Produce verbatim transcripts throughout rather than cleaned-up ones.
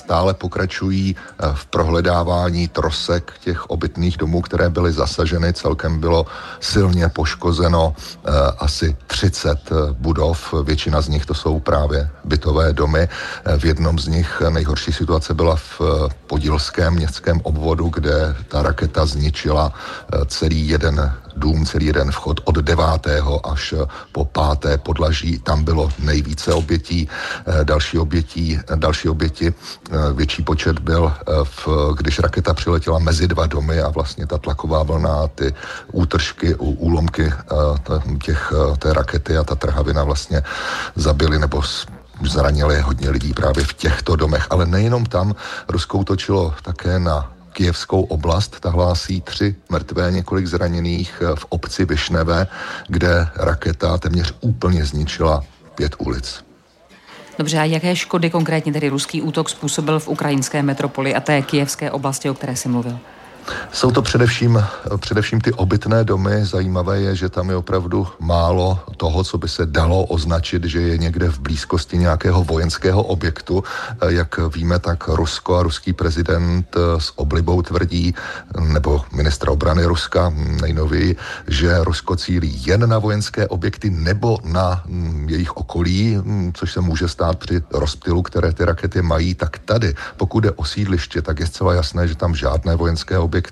stále pokračují v prohledávání trosek těch obytných domů, které byly zasaženy. Celkem bylo silně poškozeno asi třicet budov. Většina z nich to jsou právě bytové domy. V jednom z nich nejhorší situace byla v podilském městském obvodu, kde ta raketa zničila celý jeden dům, celý jeden vchod od devátého až po páté podlaží. Tam bylo nejvíce obětí. Další obětí, další oběti, větší počet byl, v, když raketa přiletěla mezi dva domy a vlastně ta tlaková vlna, ty útržky, úlomky těch, té rakety a ta trhavina vlastně zabily nebo zranili hodně lidí právě v těchto domech. Ale nejenom tam, Rusko útočilo také na Kyjevskou oblast, ta hlásí tři mrtvé, několik zraněných v obci Višneve, kde raketa téměř úplně zničila pět ulic. Dobře, a jaké škody konkrétně tedy ruský útok způsobil v ukrajinské metropoli a té kyjevské oblasti, o které jsi mluvil? Jsou to především, především ty obytné domy. Zajímavé je, že tam je opravdu málo toho, co by se dalo označit, že je někde v blízkosti nějakého vojenského objektu. Jak víme, tak Rusko a ruský prezident s oblibou tvrdí, nebo ministr obrany Ruska nejnověji, že Rusko cílí jen na vojenské objekty nebo na jejich okolí, což se může stát při rozptylu, které ty rakety mají. Tak tady, pokud jde o sídliště, tak je zcela jasné, že tam žádné vojenské objekty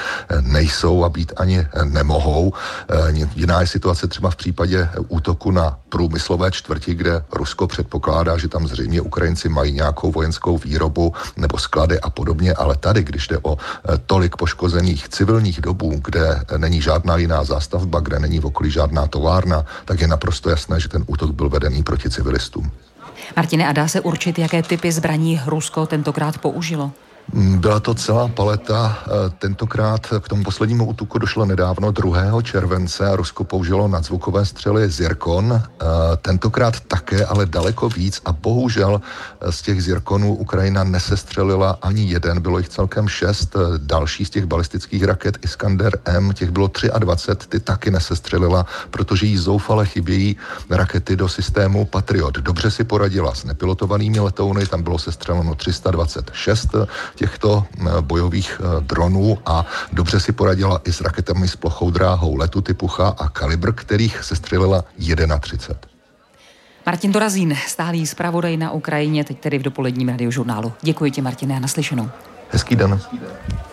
nejsou a být ani nemohou. Jiná je situace třeba v případě útoku na průmyslové čtvrti, kde Rusko předpokládá, že tam zřejmě Ukrajinci mají nějakou vojenskou výrobu nebo sklady a podobně, ale tady, když jde o tolik poškozených civilních domů, kde není žádná jiná zástavba, kde není v okolí žádná továrna, tak je naprosto jasné, že ten útok byl vedený proti civilistům. Martine, a dá se určit, jaké typy zbraní Rusko tentokrát použilo? Byla to celá paleta. Tentokrát k tomu poslednímu útoku došlo nedávno druhého července a Rusko použilo nadzvukové střely Zirkon. Tentokrát také, ale daleko víc a bohužel z těch Zirkonů Ukrajina nesestřelila ani jeden, bylo jich celkem šest. Další z těch balistických raket Iskander M, těch bylo dvacet tři, ty taky nesestřelila, protože jí zoufale chybějí rakety do systému Patriot. Dobře si poradila s nepilotovanými letouny, tam bylo sestřeleno tři sta dvacet šest těchto bojových dronů a dobře si poradila i s raketami s plochou dráhou letu typu Cha a Kalibr, kterých sestřelila třicet jedna. Martin Dorazín, stálý zpravodaj na Ukrajině, teď tedy v dopoledním radiožurnálu. Děkuji ti, Martine, a naslyšenou. Hezký den. Hezký den.